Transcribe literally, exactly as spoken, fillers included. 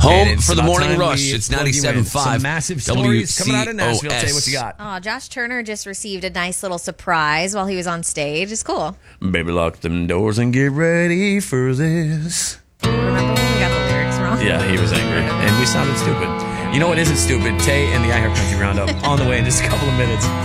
Home it's for the about morning time rush. we It's plug you in. ninety-seven point five. Some massive stories coming out of Nashville. Tell you what you got. Oh, Josh Turner just received a nice little surprise while he was on stage. It's cool. Baby, lock them doors and get ready for this. Remember when we got the lyrics wrong? Yeah, he was angry. And we sounded stupid. You know what isn't stupid? Tay and the I Heart Country Roundup on the way in just a couple of minutes.